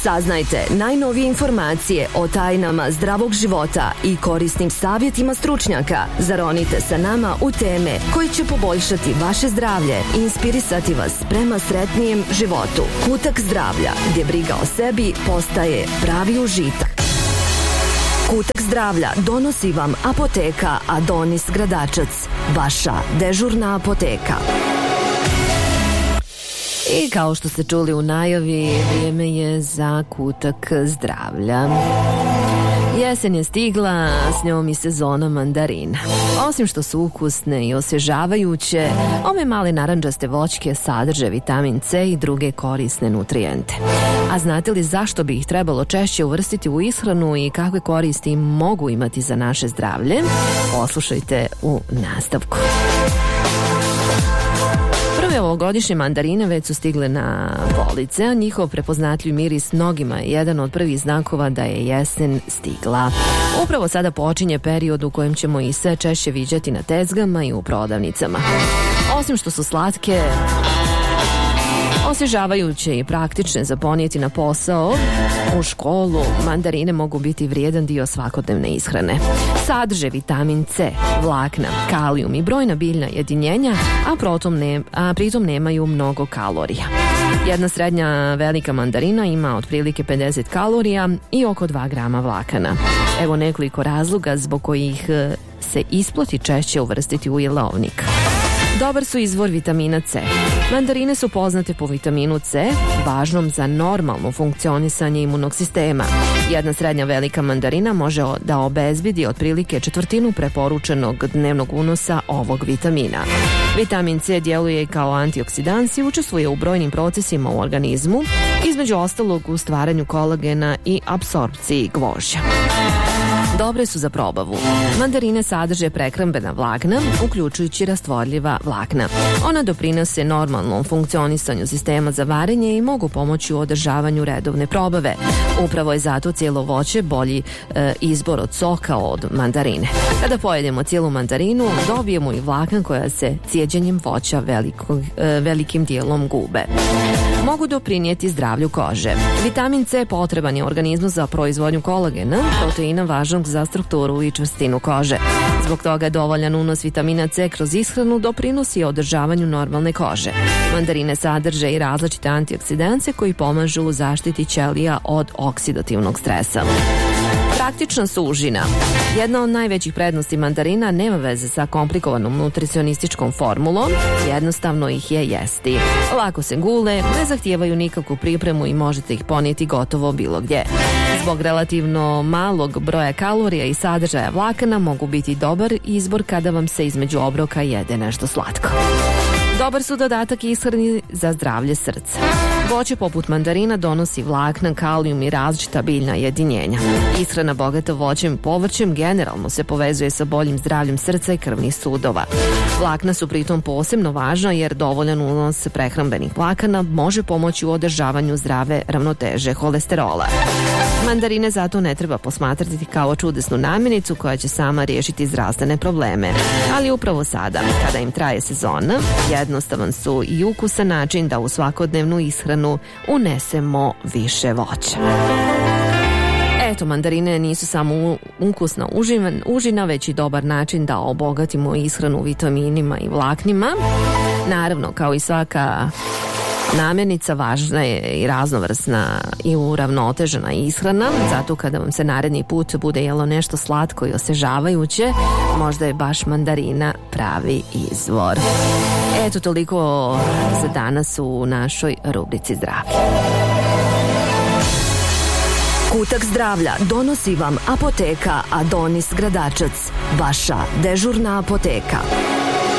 Saznajte najnovije informacije o tajnama zdravog života i korisnim savjetima stručnjaka. Zaronite sa nama u teme koji će poboljšati vaše zdravlje i inspirisati vas prema sretnijem životu. Kutak zdravlja, gdje briga o sebi postaje pravi užitak. Kutak zdravlja donosi vam apoteka Adonis Gradačac, vaša dežurna apoteka. I kao što ste čuli u najavi, vrijeme je za kutak zdravlja. Jesen je stigla, s njom i sezona mandarina. Osim što su ukusne i osvježavajuće, ove male narandžaste voćke sadrže vitamin C i druge korisne nutrijente. A znate li zašto bi ih trebalo češće uvrstiti u ishranu i kakve koristi mogu imati za naše zdravlje? Poslušajte u nastavku. Prve ovogodišnje mandarine već su stigle na police, a njihov prepoznatljiv miris mnogima je jedan od prvih znakova da je jesen stigla. Upravo sada počinje period u kojem ćemo ih sve češće viđati na tezgama i u prodavnicama. Osim što su slatke, osvježavajuće i praktične za ponijeti na posao, u školu, mandarine mogu biti vrijedan dio svakodnevne ishrane. Sadrže vitamin C, vlakna, kalijum i brojna biljna jedinjenja, a pritom nemaju mnogo kalorija. Jedna srednja velika mandarina ima otprilike 50 kalorija i oko 2 grama vlakana. Evo nekoliko razloga zbog kojih se isplati češće uvrstiti u jelovnik. Dobar su izvor vitamina C. Mandarine su poznate po vitaminu C, važnom za normalno funkcionisanje imunog sistema. Jedna srednja velika mandarina može da obezbedi otprilike 1/4 preporučenog dnevnog unosa ovog vitamina. Vitamin C djeluje kao antioksidans i učestvuje u brojnim procesima u organizmu, između ostalog u stvaranju kolagena i apsorpciji gvožđa. Dobre su za probavu. Mandarine sadrže prehrambena vlakna, uključujući rastvorljiva vlakna. Ona doprinose normalnom funkcionisanju sistema za varenje i mogu pomoći u održavanju redovne probave. Upravo je zato cijelo voće bolji izbor od soka od mandarine. Kada pojedemo cijelu mandarinu, dobijemo i vlakna koja se cijeđenjem voća velikim dijelom gube. Mogu doprinijeti zdravlju kože. Vitamin C potreban je organizmu za proizvodnju kolagena, proteina važnog za strukturu i čvrstinu kože. Zbog toga dovoljan unos vitamina C kroz ishranu doprinosi održavanju normalne kože. Mandarine sadrže i različite antioksidanse koji pomažu u zaštiti ćelija od oksidativnog stresa. Praktična su užina. Jedna od najvećih prednosti mandarina nema veze sa komplikovanom nutricionističkom formulom, jednostavno ih je jesti. Lako se gule, ne zahtijevaju nikakvu pripremu i možete ih ponijeti gotovo bilo gdje. Zbog relativno malog broja kalorija i sadržaja vlakana mogu biti dobar izbor kada vam se između obroka jede nešto slatko. Dobar su dodatak ishrani za zdravlje srca. Voće poput mandarina donosi vlakna, kalijum i različita biljna jedinjenja. Ishrana bogata voćem i povrćem generalno se povezuje sa boljim zdravljem srca i krvnih sudova. Vlakna su pritom posebno važna jer dovoljan unos prehrambenih vlakana može pomoći u održavanju zdrave ravnoteže holesterola. Mandarine zato ne treba posmatrati kao čudesnu namirnicu koja će sama riješiti zdravstvene probleme. Ali upravo sada, kada im traje sezona, jednostavan su i ukusan način da u svakodnevnu ishranu unesemo više voća. Eto, mandarine nisu samo ukusna užina, već i dobar način da obogatimo ishranu vitaminima i vlaknima. Naravno, kao i svaka namirnica, važna je i raznovrsna i uravnotežena ishrana, zato kada vam se naredni put bude jelo nešto slatko i osvježavajuće, možda je baš mandarina pravi izvor. Eto, toliko za danas u našoj rubrici zdravlja. Kutak zdravlja donosi vam apoteka Adonis Gradačac, vaša dežurna apoteka.